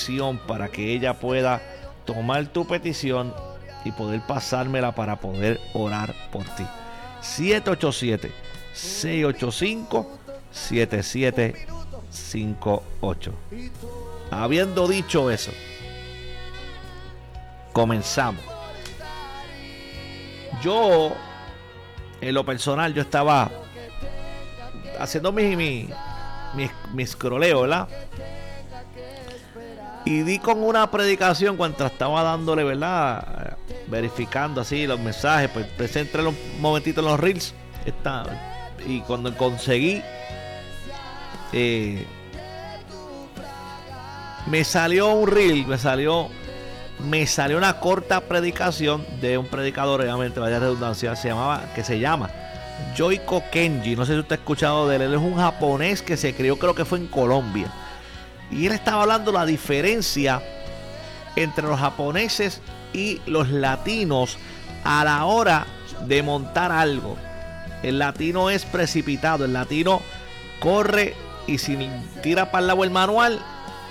petición para que ella pueda tomar tu petición y poder pasármela para poder orar por ti. 787-685-7758. Habiendo dicho eso, comenzamos. Yo, en lo personal, yo estaba haciendo mi scrolleo, ¿verdad? Y di con una predicación cuando estaba dándole, ¿verdad? Verificando así los mensajes. Pues empecé a entrar un momentito en los reels. Y cuando conseguí, me salió un reel, me salió una corta predicación de un predicador, obviamente, vaya redundancia, que se llama Yoiko Kenji. No sé si usted ha escuchado de él. Él es un japonés que se crió, creo que fue en Colombia. Y él estaba hablando la diferencia entre los japoneses y los latinos a la hora de montar algo. El latino es precipitado, el latino corre y si tira para el lado el manual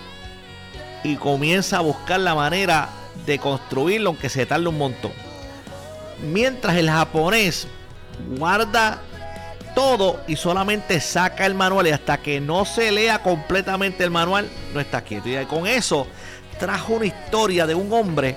y comienza a buscar la manera de construirlo, aunque se tarde un montón. Mientras el japonés guarda todo y solamente saca el manual, y hasta que no se lea completamente el manual no está quieto. Y con eso trajo una historia de un hombre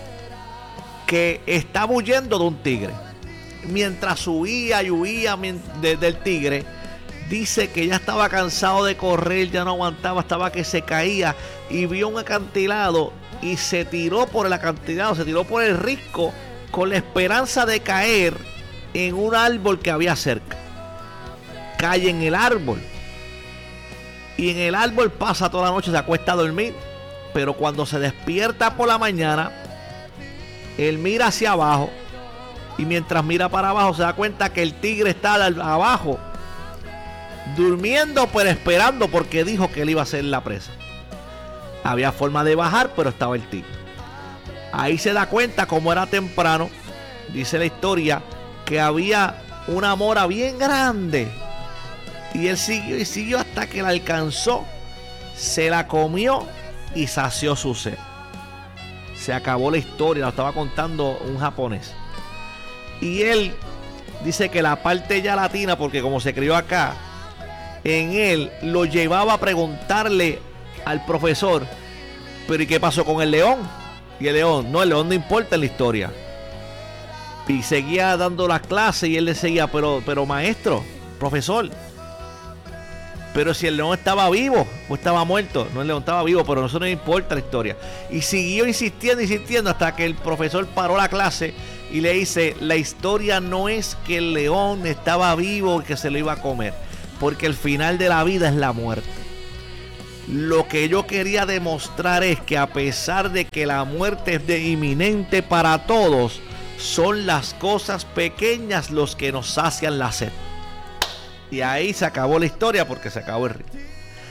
que estaba huyendo de un tigre. Mientras huía y huía del tigre, dice que ya estaba cansado de correr, ya no aguantaba, estaba que se caía y vio un acantilado y se tiró por el acantilado, se tiró por el risco con la esperanza de caer en un árbol que había cerca. Cae en el árbol y en el árbol pasa toda la noche, se acuesta a dormir, pero cuando se despierta por la mañana, él mira hacia abajo y mientras mira para abajo se da cuenta que el tigre está abajo durmiendo, pero esperando, porque dijo que él iba a ser la presa. Había forma de bajar, pero estaba el tigre. Ahí se da cuenta, como era temprano, dice la historia, que había una mora bien grande. Y él siguió y siguió hasta que la alcanzó, se la comió y sació su sed. Se acabó la historia, la estaba contando un japonés. Y él dice que la parte ya latina, porque como se crió acá, en él lo llevaba a preguntarle al profesor, pero ¿y qué pasó con el león? Y el león no importa en la historia. Y seguía dando las clases y él le seguía, pero maestro, profesor, pero si el león estaba vivo o estaba muerto. No, el león estaba vivo, pero eso no importa la historia. Y siguió insistiendo hasta que el profesor paró la clase y le dice, la historia no es que el león estaba vivo y que se lo iba a comer, porque el final de la vida es la muerte. Lo que yo quería demostrar es que a pesar de que la muerte es inminente para todos, son las cosas pequeñas los que nos sacian la sed. Y ahí se acabó la historia, porque se acabó el ritmo.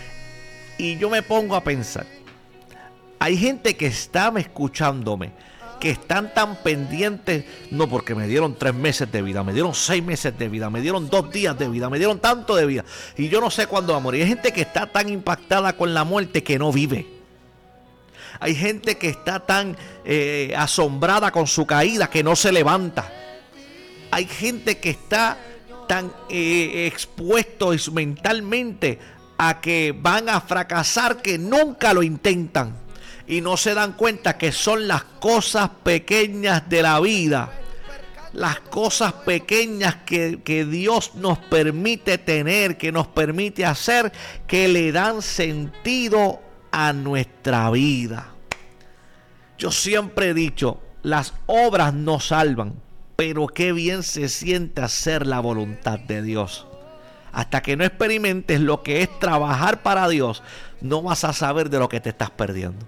Y yo me pongo a pensar, hay gente que está escuchándome, que están tan pendientes, no porque me dieron 3 meses de vida, me dieron 6 meses de vida, me dieron 2 días de vida, me dieron tanto de vida, y yo no sé cuándo va a morir. Hay gente que está tan impactada con la muerte que no vive. Hay gente que está tan asombrada con su caída que no se levanta. Hay gente que está tan expuestos mentalmente a que van a fracasar que nunca lo intentan y no se dan cuenta que son las cosas pequeñas de la vida, las cosas pequeñas que Dios nos permite tener, que nos permite hacer, que le dan sentido a nuestra vida. Yo siempre he dicho, las obras no salvan, pero qué bien se siente hacer la voluntad de Dios. Hasta que no experimentes lo que es trabajar para Dios, no vas a saber de lo que te estás perdiendo.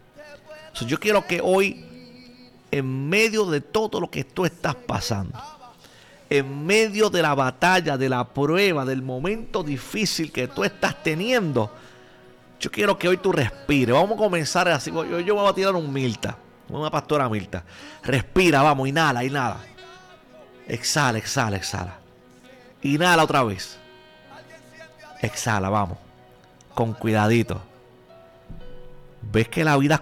Yo quiero que hoy, en medio de todo lo que tú estás pasando, en medio de la batalla, de la prueba, del momento difícil que tú estás teniendo, yo quiero que hoy tú respires. Vamos a comenzar así. Yo me voy a tirar un Mirta, una pastora Mirta. Respira, vamos, inhala, inhala. Exhala, exhala, exhala. Inhala otra vez. Exhala, vamos. Con cuidadito. ves que la vida